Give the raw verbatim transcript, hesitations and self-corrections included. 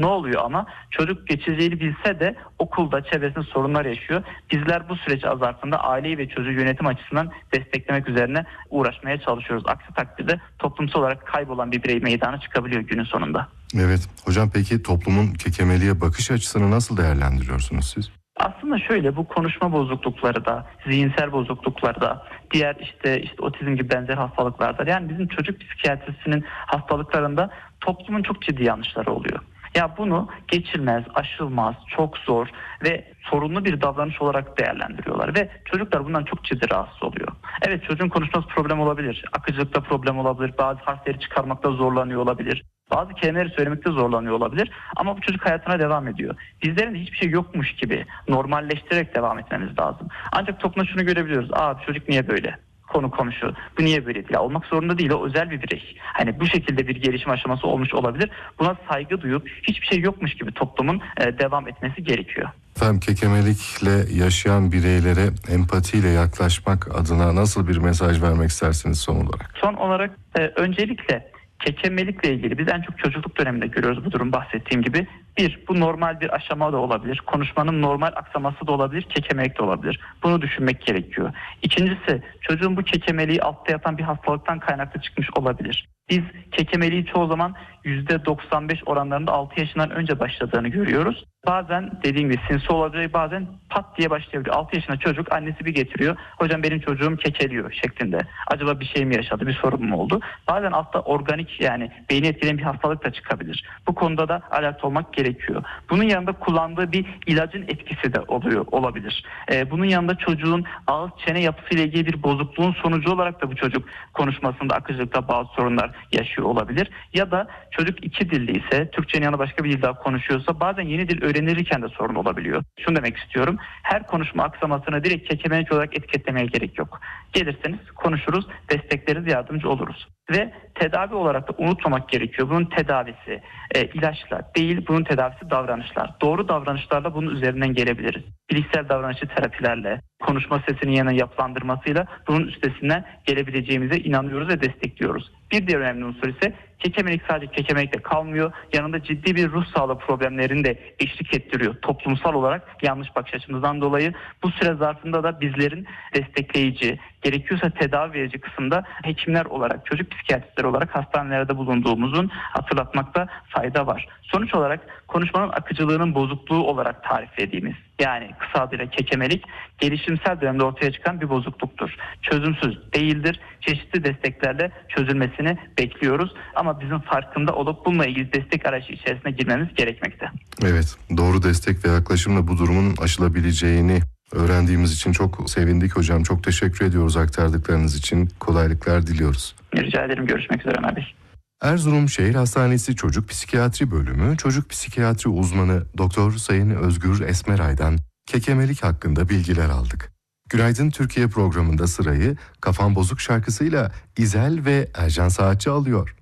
Ne oluyor ama? Çocuk geçeceğini bilse de okulda çevresinde sorunlar yaşıyor. Bizler bu süreç zarfında aileyi ve çocuğu yönetim açısından desteklemek üzerine uğraşmaya çalışıyoruz. Aksi takdirde toplumsal olarak kaybolan bir birey meydana çıkabiliyor günün sonunda. Evet. Hocam peki toplumun kekemeliğe bakış açısını nasıl değerlendiriyorsunuz siz? Aslında şöyle, bu konuşma bozuklukları da, zihinsel bozuklukları da, diğer işte işte otizm gibi benzer hastalıklarda, yani bizim çocuk psikiyatrisinin hastalıklarında toplumun çok ciddi yanlışları oluyor. Ya bunu geçilmez, aşılmaz, çok zor ve sorunlu bir davranış olarak değerlendiriyorlar ve çocuklar bundan çok ciddi rahatsız oluyor. Evet, çocuğun konuşması problem olabilir, akıcılıkta problem olabilir, bazı harfleri çıkarmakta zorlanıyor olabilir, bazı kelimeleri söylemekte zorlanıyor olabilir ama bu çocuk hayatına devam ediyor. Bizlerin de hiçbir şey yokmuş gibi normalleştirerek devam etmemiz lazım. Ancak toplumda şunu görebiliyoruz. Aa, çocuk niye böyle? Konu komşu. Bu niye böyle değil? Olmak zorunda değil. O özel bir birey. Hani bu şekilde bir gelişim aşaması olmuş olabilir. Buna saygı duyup hiçbir şey yokmuş gibi toplumun e, devam etmesi gerekiyor. Efendim, kekemelikle yaşayan bireylere empatiyle yaklaşmak adına nasıl bir mesaj vermek istersiniz son olarak? Son olarak e, öncelikle kekemelikle ilgili biz en çok çocukluk döneminde görüyoruz bu durum, bahsettiğim gibi. Bir, bu normal bir aşama da olabilir. Konuşmanın normal aksaması da olabilir, kekemelik de olabilir. Bunu düşünmek gerekiyor. İkincisi, çocuğun bu kekemeliği altta yatan bir hastalıktan kaynaklı çıkmış olabilir. Biz kekemeliği çoğu zaman yüzde doksan beş oranlarında altı yaşından önce başladığını görüyoruz. Bazen dediğim gibi sinsi olabilir, bazen pat diye başlayabiliyor. altı yaşında çocuk, annesi bir getiriyor. Hocam benim çocuğum kekeliyor şeklinde. Acaba bir şey mi yaşadı, bir sorun mu oldu? Bazen altta organik, yani beyni etkileyen bir hastalık da çıkabilir. Bu konuda da alert olmak gerekiyor. Bunun yanında kullandığı bir ilacın etkisi de oluyor olabilir. Ee, bunun yanında çocuğun ağız çene yapısıyla ilgili bir bozukluğun sonucu olarak da bu çocuk konuşmasında, akıcılıkta bazı sorunlar yaşıyor olabilir. Ya da çocuk iki dilli ise, Türkçenin yanında başka bir dil daha konuşuyorsa bazen yeni dil öğrenirken de sorun olabiliyor. Şunu demek istiyorum. Her konuşma aksamasını direkt kekemelik olarak etiketlemeye gerek yok. Gelirseniz konuşuruz, destekleriz, yardımcı oluruz. Ve tedavi olarak da unutmamak gerekiyor. Bunun tedavisi e, ilaçla değil, bunun tedavisi davranışlar. Doğru davranışlarla bunun üzerinden gelebiliriz. Bilişsel davranışçı terapilerle, konuşma sesinin yanına yapılandırmasıyla bunun üstesinden gelebileceğimize inanıyoruz ve destekliyoruz. Bir diğer önemli unsur ise kekemelik sadece kekemelikle kalmıyor. Yanında ciddi bir ruh sağlığı problemlerini de eşlik ettiriyor. Toplumsal olarak yanlış bakış açımızdan dolayı bu süre zarfında da bizlerin destekleyici, gerekiyorsa tedavi verici kısımda hekimler olarak, çocuk psikiyatristleri olarak hastanelerde bulunduğumuzun hatırlatmakta fayda var. Sonuç olarak konuşmanın akıcılığının bozukluğu olarak tariflediğimiz, yani kısa adıyla kekemelik, gelişimsel dönemde ortaya çıkan bir bozukluktur. Çözümsüz değildir. Çeşitli desteklerle çözülmesini bekliyoruz. Ama bizim farkında olup bununla ilgili destek arayışı içerisine girmemiz gerekmekte. Evet, doğru destek ve yaklaşımla bu durumun aşılabileceğini öğrendiğimiz için çok sevindik hocam. Çok teşekkür ediyoruz aktardıklarınız için. Kolaylıklar diliyoruz. Rica ederim. Görüşmek üzere Ömer Bey. Erzurum Şehir Hastanesi Çocuk Psikiyatri Bölümü Çocuk Psikiyatri Uzmanı Doktor Sayın Özgür Esmeray'dan kekemelik hakkında bilgiler aldık. Günaydın Türkiye programında sırayı Kafam Bozuk şarkısıyla İzel ve Ercan Saatçi alıyor.